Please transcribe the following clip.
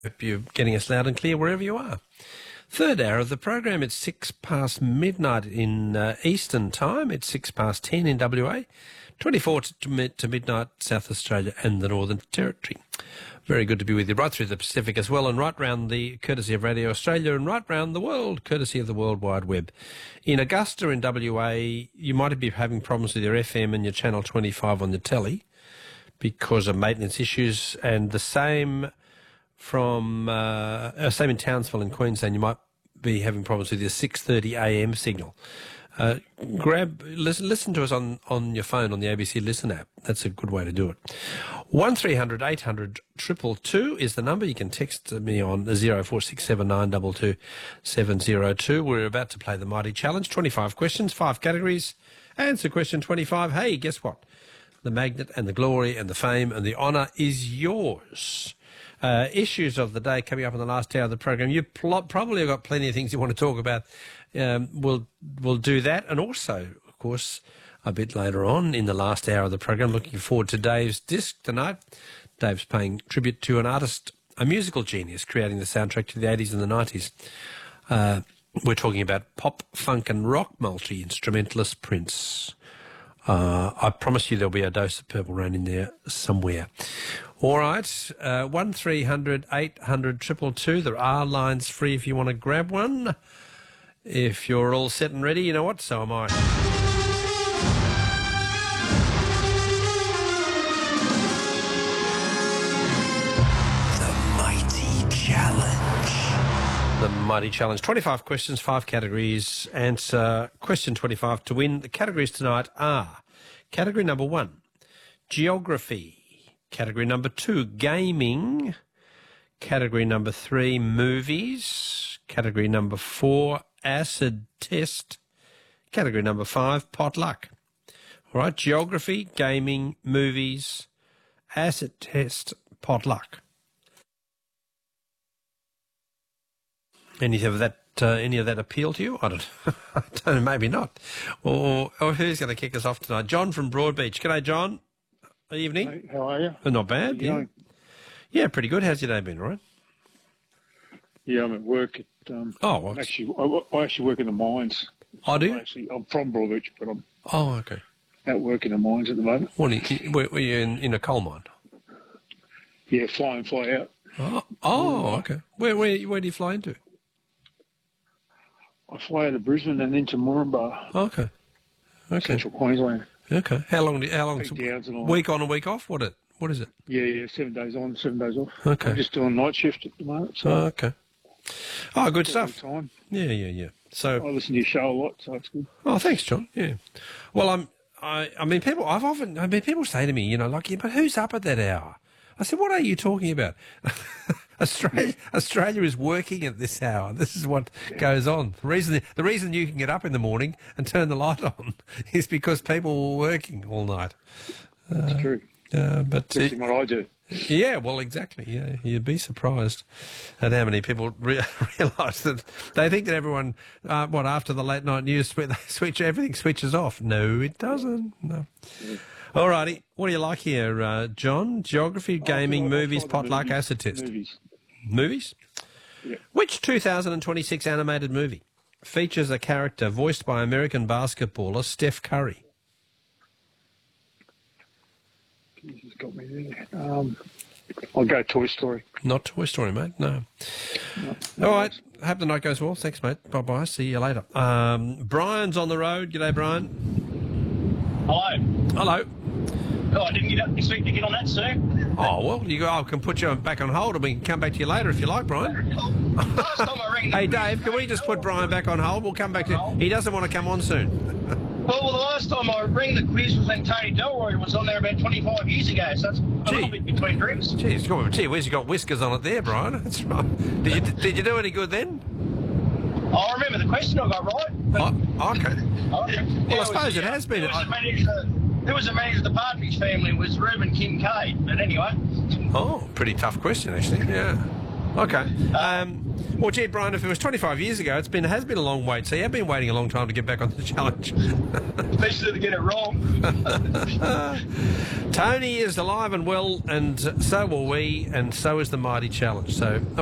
Hope you're getting us loud and clear wherever you are. Third hour of the program. It's 6 past midnight in Eastern Time. It's 6 past 10 in WA. 24 to midnight South Australia and the Northern Territory. Very good to be with you right through the Pacific as well, and right round the courtesy of Radio Australia, and right round the world courtesy of the World Wide Web. In Augusta in WA, you might be having problems with your FM and your Channel 25 on your telly because of maintenance issues, and the same from same in Townsville in Queensland. You might be having problems with your 6:30 AM signal. Listen to us on your phone on the ABC Listen app. That's a good way to do it. 1300 800 222 is the number. You can text me on 0467 922 702. We're about to play the Mighty Challenge. 25 questions, 5 categories. Answer question 25. Hey, guess what? The magnet and the glory and the fame and the honour is yours. Issues of the day coming up in the last hour of the program. You probably have got plenty of things you want to talk about. We'll do that, and also, of course, a bit later on in the last hour of the program, looking forward to Dave's disc tonight. Dave's paying tribute to an artist, a musical genius, creating the soundtrack to the 80s and the 90s. We're talking about pop, funk and rock multi-instrumentalist Prince. I promise you there'll be a dose of Purple Rain in there somewhere. All right, 1300 800 222. There are lines free if you want to grab one. If you're all set and ready, you know what? So am I. The Mighty Challenge. The Mighty Challenge. 25 questions, 5 categories. Answer question 25 to win. The categories tonight are category number 1, geography. Category number 2, gaming. Category number 3, movies. Category number 4, acid test. Category number 5, potluck. All right, geography, gaming, movies, acid test, potluck. Any of that appeal to you? I don't know, maybe not. Or who's going to kick us off tonight? John from Broadbeach. G'day, John. Evening. Hey, how are you? Not bad. Yeah. Yeah, pretty good. How's your day been, right? Yeah, I'm at work at. I actually work in the mines. Oh, do you? I'm from Broadbeach, but I'm. Oh, okay. At work in the mines at the moment. Were you in a coal mine? Yeah, fly in, fly out. Oh, okay. Where do you fly into? I fly out of Brisbane and into Moranbah. Okay. Central Queensland. Okay. How long? Week on and week off? What is it? Yeah, 7 days on, 7 days off. Okay. I'm just doing night shift at the moment. So okay. Oh, good stuff. Time. Yeah. So I listen to your show a lot, so it's good. Oh, thanks, John. Yeah. Well, people say to me, you know, like, yeah, but who's up at that hour? I said, what are you talking about? Australia is working at this hour. This is what goes on. The reason you can get up in the morning and turn the light on is because people were working all night. That's true. That's what I do. Yeah, well, exactly. Yeah, you'd be surprised at how many people realise that they think that everyone, after the late night news, everything switches off. No, it doesn't. No. Yeah. All righty. What do you like here, John? Geography, gaming, movies, potluck, acid test. Movies? Yeah. Which 2026 animated movie features a character voiced by American basketballer Steph Curry? Jesus, got me there. I'll go Toy Story. Not Toy Story, mate. No. All right. Hope the night goes well. Thanks, mate. Bye-bye. See you later. Brian's on the road. G'day, Brian. Hello. Oh, I didn't expect to get on that, sir. Oh, well, I can put you back on hold and we can come back to you later if you like, Brian. Last time I rang... Hey, Dave, can we just put Brian back on hold? We'll come back to... He doesn't want to come on soon. Well, the last time I rang the quiz was when Tony Delroy was on there about 25 years ago, so it's a little bit between drinks. Gee whiz, you got whiskers on it there, Brian. That's right. Did you do any good then? I remember the question I got right. But... Oh, okay. Well, I suppose it has been... Who was the manager of the Partridge Family was Reuben Kincaid, but anyway. Oh, pretty tough question, actually, yeah. Okay. Well, gee, Brian, if it was 25 years ago, it has been a long wait. So you have been waiting a long time to get back on the challenge. Especially to get it wrong. Tony is alive and well, and so are we, and so is the Mighty Challenge. So.